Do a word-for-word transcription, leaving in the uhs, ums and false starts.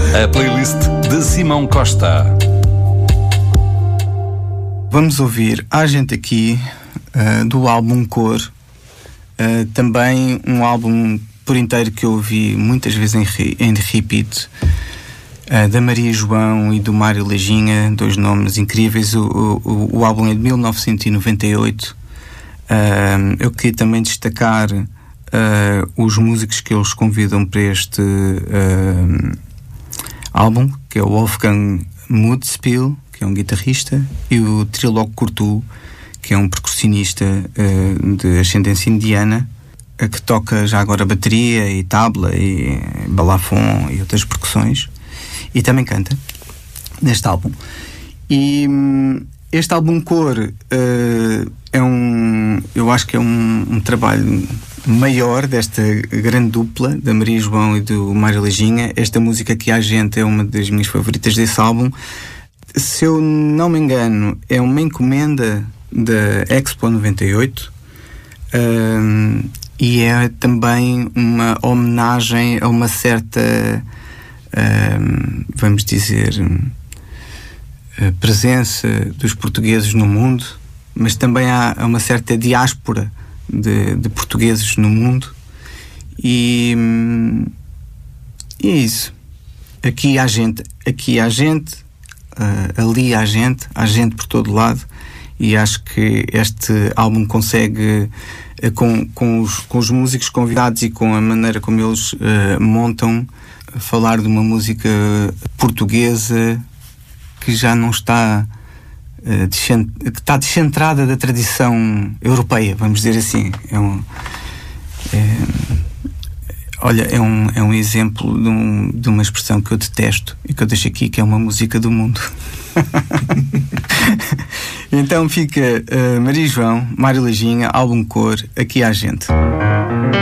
A playlist de Simão Costa. Vamos ouvir Há Gente Aqui, uh, do álbum Cor. Uh, também um álbum por inteiro que eu ouvi muitas vezes em, re- em repeat, uh, da Maria João e do Mário Lajinha, dois nomes incríveis. O, o, o álbum é de mil novecentos e noventa e oito. Uh, eu queria também destacar uh, os músicos que eles convidam para este uh, álbum, que é o Wolfgang Mudspiel, que é um guitarrista, e o Trilog Curtu, que é um percussionista uh, de ascendência indiana, uh, que toca já agora bateria e tabla e balafon e outras percussões, e também canta neste álbum. E um, este álbum Cor uh, é um, eu acho que é um, um trabalho maior desta grande dupla da Maria João e do Mário Lajinha. Esta música que Há Gente é uma das minhas favoritas desse álbum. Se eu não me engano, é uma encomenda da Expo noventa e oito, um, e é também uma homenagem a uma certa, um, vamos dizer, a presença dos portugueses no mundo, mas também há uma certa diáspora de, de portugueses no mundo, e, e é isso. Aqui há gente, aqui há gente. Uh, ali há gente, há gente por todo lado, e acho que este álbum consegue, uh, com, com, os, com os músicos convidados e com a maneira como eles uh, montam, uh, falar de uma música portuguesa que já não está uh, descent... que está descentrada da tradição europeia, vamos dizer assim. É um, é, olha, é um, é um exemplo de, um, de uma expressão que eu detesto e que eu deixo aqui, que é uma música do mundo. Então fica uh, Maria João, Mário Lajinha, álbum Cor, Aqui Há Gente.